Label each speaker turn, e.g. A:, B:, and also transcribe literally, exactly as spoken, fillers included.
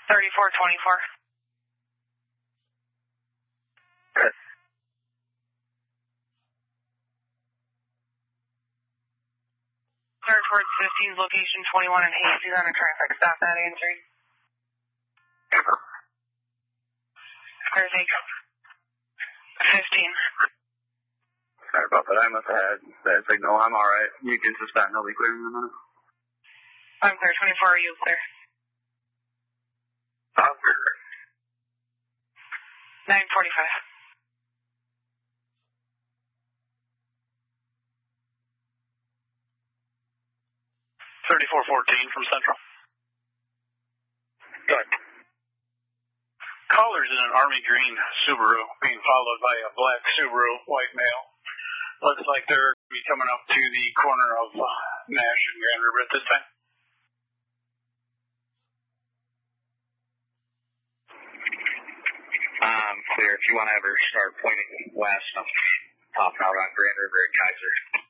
A: thirty-four twenty-four.
B: Okay.
A: Clear towards fifteen, location twenty-one and Hayes. He's on a traffic stop, not answering. Clear take. fifteen.
B: Sorry about that. I must have had bad signal. I'm alright. You can suspend. I'll be clear in a minute.
A: I'm clear. twenty-four, are you clear?
B: I'm clear.
A: nine forty-five.
C: thirty-four fourteen from Central.
B: Good.
C: Caller's in an army green Subaru being followed by a black Subaru, white male. Looks like they're going to be coming up to the corner of uh, Nash and Grand River at this time.
B: Um, clear. If you want to ever start pointing west, I'm popping out on Grand River at Kaiser.